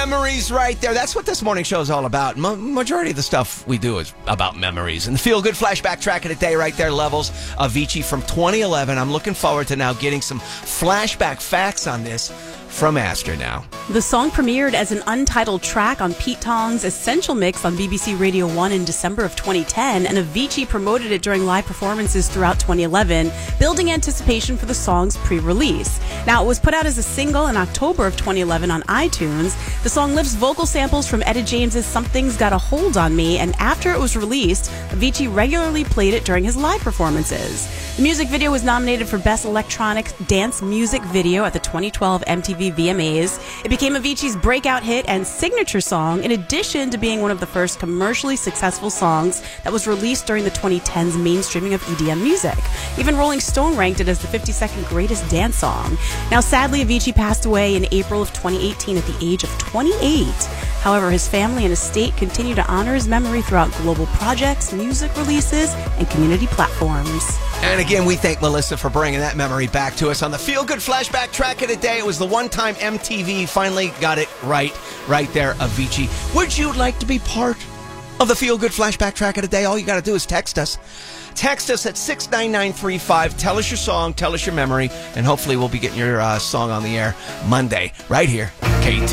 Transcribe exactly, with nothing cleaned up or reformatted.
memories right there. That's what this morning show is all about. Ma- majority of the stuff we do is about memories. And the feel-good flashback track of the day right there, Levels, Avicii from twenty eleven. I'm looking forward to now getting some flashback facts on this from Aster now. The song premiered as an untitled track on Pete Tong's Essential Mix on B B C Radio one in December of twenty ten, and Avicii promoted it during live performances throughout twenty eleven, building anticipation for the song's pre-release. Now, it was put out as a single in October of twenty eleven on iTunes. The song lifts vocal samples from Etta James's Something's Got a Hold on Me, and after it was released, Avicii regularly played it during his live performances. The music video was nominated for Best Electronic Dance Music Video at the twenty twelve M T V V M As. It became Avicii's breakout hit and signature song, in addition to being one of the first commercially successful songs that was released during the twenty tens mainstreaming of E D M music. Even Rolling Stone ranked it as the fifty-second greatest dance song. Now, sadly, Avicii passed away in April of twenty eighteen at the age of twenty-eight. However, his family and estate continue to honor his memory throughout global projects, music releases, and community platforms. And again, we thank Melissa for bringing that memory back to us on the Feel Good Flashback track of the day. It was the one time M T V finally got it right, right there, Avicii. Would you like to be part of the Feel Good Flashback track of the day? All you got to do is text us. Text us at six nine nine three five. Tell us your song, tell us your memory, and hopefully we'll be getting your uh, song on the air Monday, right here, K T.